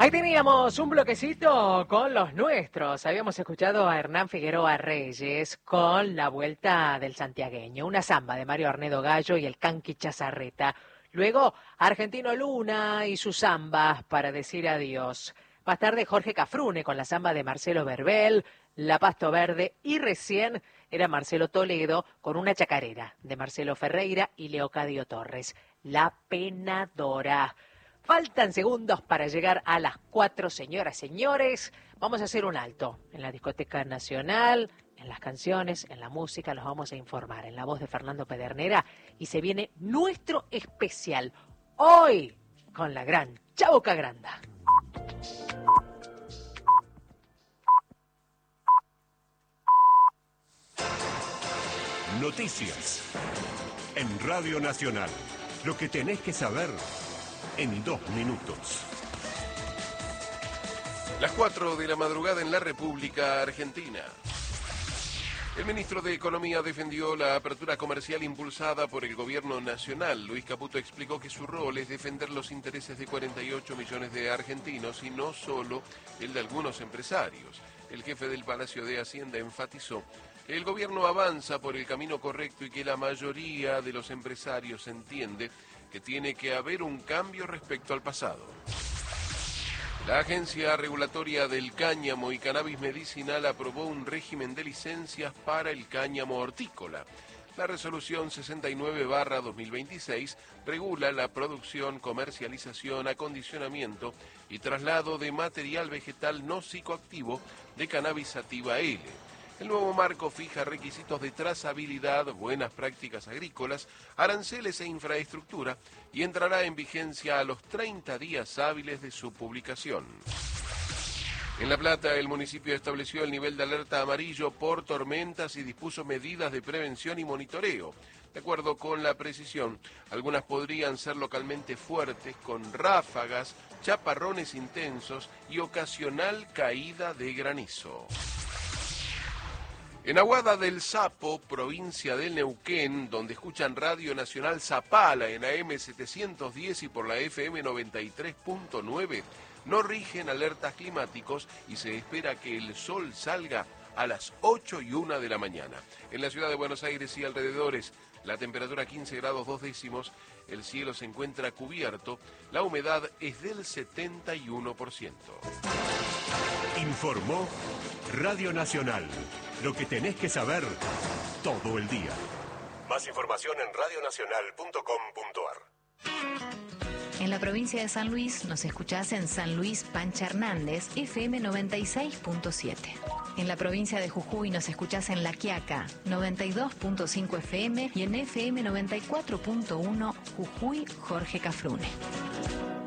Ahí teníamos un bloquecito con los nuestros. Habíamos escuchado a Hernán Figueroa Reyes con La Vuelta del Santiagueño, una samba de Mario Arnedo Gallo y el Canqui Chazarreta. Luego, Argentino Luna y sus zambas para decir adiós. Más tarde, Jorge Cafrune con la samba de Marcelo Verbel, La Pasto Verde, y recién era Marcelo Toledo con una chacarera de Marcelo Ferreira y Leocadio Torres, La Penadora. Faltan segundos para llegar a las 4, señoras, señores. Vamos a hacer un alto en la Discoteca Nacional, en las canciones, en la música. Los vamos a informar en la voz de Fernando Pedernera. Y se viene nuestro especial hoy con la gran Chabuca Granda. Noticias en Radio Nacional. Lo que tenés que saber en 2 minutos. Las 4 de la madrugada en la República Argentina. El ministro de Economía defendió la apertura comercial impulsada por el gobierno nacional. Luis Caputo explicó que su rol es defender los intereses de 48 millones de argentinos y no solo el de algunos empresarios. El jefe del Palacio de Hacienda enfatizó que el gobierno avanza por el camino correcto y que la mayoría de los empresarios entiende que tiene que haber un cambio respecto al pasado. La Agencia Regulatoria del Cáñamo y Cannabis Medicinal aprobó un régimen de licencias para el cáñamo hortícola. La resolución 69/2026 regula la producción, comercialización, acondicionamiento y traslado de material vegetal no psicoactivo de cannabis sativa L. El nuevo marco fija requisitos de trazabilidad, buenas prácticas agrícolas, aranceles e infraestructura y entrará en vigencia a los 30 días hábiles de su publicación. En La Plata, el municipio estableció el nivel de alerta amarillo por tormentas y dispuso medidas de prevención y monitoreo. De acuerdo con la precisión, algunas podrían ser localmente fuertes con ráfagas, chaparrones intensos y ocasional caída de granizo. En Aguada del Sapo, provincia del Neuquén, donde escuchan Radio Nacional Zapala en AM 710 y por la FM 93.9, no rigen alertas climáticos y se espera que el sol salga a las 8:01 de la mañana. En la ciudad de Buenos Aires y alrededores, la temperatura 15 grados 2 décimos, el cielo se encuentra cubierto, la humedad es del 71%. Informó Radio Nacional. Lo que tenés que saber todo el día. Más información en radionacional.com.ar. En la provincia de San Luis nos escuchás en San Luis Pancha Hernández, FM 96.7. En la provincia de Jujuy nos escuchás en La Quiaca, 92.5 FM y en FM 94.1 Jujuy Jorge Cafrune.